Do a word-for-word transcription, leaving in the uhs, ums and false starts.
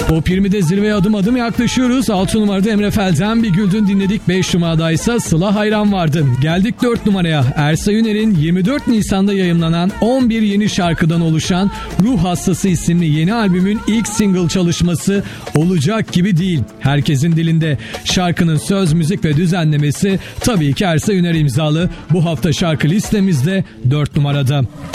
Top yirmide zirveye adım adım yaklaşıyoruz. altı numarada Emre Fel'den Bir Güldün dinledik. beş numarada ise Sıla Hayran vardı. Geldik dört numaraya. Ersa Üner'in yirmi dört Nisan'da yayımlanan on bir yeni şarkıdan oluşan Ruh Hastası isimli yeni albümün ilk single çalışması Olacak Gibi Değil. Herkesin dilinde. Şarkının söz, müzik ve düzenlemesi tabii ki Ersa Üner imzalı. Bu hafta şarkı listemizde dört numarada.